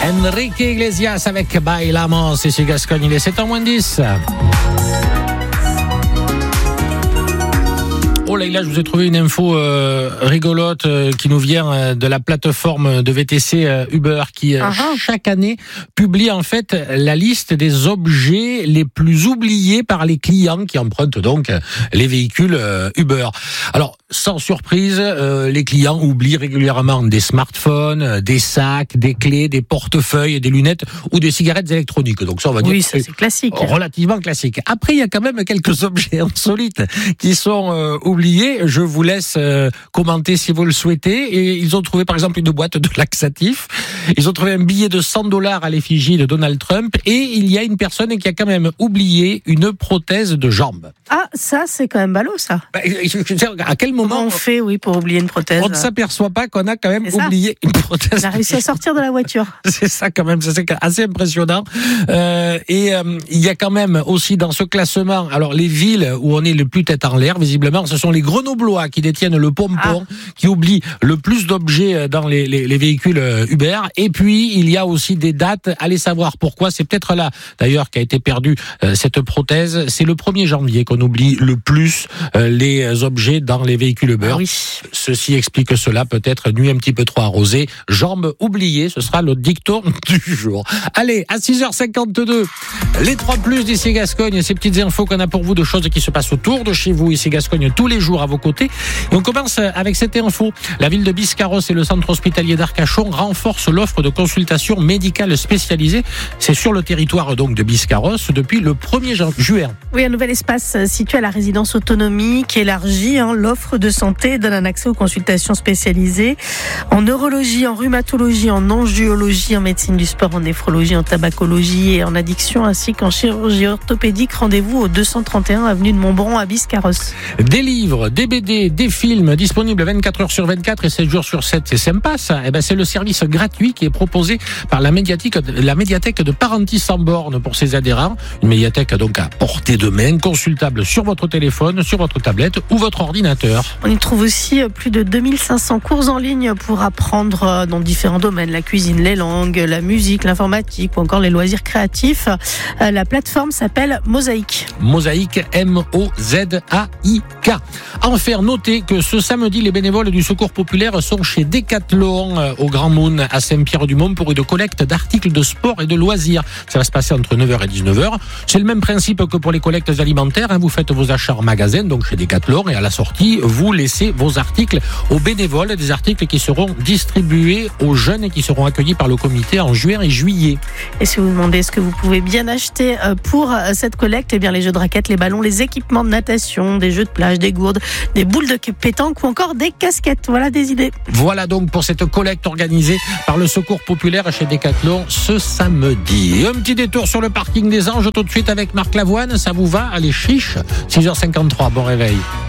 Enrique Iglesias avec Bailamos, ici Gascogne, il est 7h moins 10. Oh là, je vous ai trouvé une info rigolote qui nous vient de la plateforme de VTC Uber qui chaque année publie en fait la liste des objets les plus oubliés par les clients qui empruntent donc les véhicules Uber. Alors sans surprise, les clients oublient régulièrement des smartphones, des sacs, des clés, des portefeuilles, des lunettes ou des cigarettes électroniques. Donc ça, on va dire ça, c'est classique. Relativement classique. Après, il y a quand même quelques objets insolites qui sont oubliés. Je vous laisse commenter si vous le souhaitez. Et ils ont trouvé par exemple une boîte de laxatifs. Ils ont trouvé un billet de $100 à l'effigie de Donald Trump. Et il y a une personne qui a quand même oublié une prothèse de jambe. Ah, ça, c'est quand même ballot, ça. À quel moment on fait, pour oublier une prothèse? On ne s'aperçoit pas qu'on a quand même oublié une prothèse. On a réussi à sortir de la voiture. C'est ça quand même, c'est assez impressionnant. Il y a quand même aussi dans ce classement, alors les villes où on est le plus tête en l'air, visiblement, ce sont les Grenoblois qui détiennent le pompon, qui oublient le plus d'objets dans les véhicules Uber. Et puis, il y a aussi des dates. Allez savoir pourquoi. C'est peut-être là, d'ailleurs, qu'a été perdue cette prothèse. C'est le 1er janvier qu'on oublie le plus les objets dans les véhicules Uber. Ah oui. Ceci explique cela, peut-être nuit un petit peu trop arrosée. Jambes oubliées, ce sera le dicton du jour. Allez, à 6h52, les 3+ d'ici Gascogne, ces petites infos qu'on a pour vous de choses qui se passent autour de chez vous, ici Gascogne, tous les jours à vos côtés. Et on commence avec cette info. La ville de Biscarrosse et le centre hospitalier d'Arcachon renforcent l'offre de consultation médicale spécialisée. C'est sur le territoire donc de Biscarrosse depuis le 1er juin. Oui, un nouvel espace situé à la résidence autonomie qui élargit l'offre de santé, donne un accès aux consultations spécialisées en neurologie, en rhumatologie, en angiologie, en médecine du sport, en néphrologie, en tabacologie et en addiction, ainsi qu'en chirurgie orthopédique. Rendez-vous au 231 avenue de Montbron à Biscarrosse. Des livres, des BD, des films disponibles 24h/24 et 7 jours sur 7. C'est sympa ça. C'est le service gratuit qui est proposé par la médiathèque de Parentis sans borne pour ses adhérents. Une médiathèque donc à portée de main, consultable sur votre téléphone, sur votre tablette ou votre ordinateur. On y trouve aussi plus de 2500 cours en ligne pour apprendre dans différents domaines, la cuisine, les langues, la musique, l'informatique ou encore les loisirs créatifs. La plateforme s'appelle Mosaïque. Mosaïque, Mozaik. Enfin, notez que ce samedi, les bénévoles du Secours populaire sont chez Decathlon au Grand Moon à Saint-Pierre-du-Mont pour une collecte d'articles de sport et de loisirs. Ça va se passer entre 9h et 19h. C'est le même principe que pour les collectes alimentaires. Vous faites vos achats en magasin, donc chez Decathlon, et à la sortie, vous laissez vos articles aux bénévoles, des articles qui seront distribués aux jeunes et qui seront accueillis par le comité en juin et juillet. Et si vous vous demandez ce que vous pouvez bien acheter pour cette collecte, les jeux de raquettes, les ballons, les équipements de natation, des jeux de plage, des gourdes, des boules de pétanque ou encore des casquettes. Voilà des idées. Voilà donc pour cette collecte organisée par le Secours populaire chez Decathlon ce samedi. Un petit détour sur le parking des Anges tout de suite avec Marc Lavoine. Ça vous va? Allez, chiche. 6h53, bon réveil.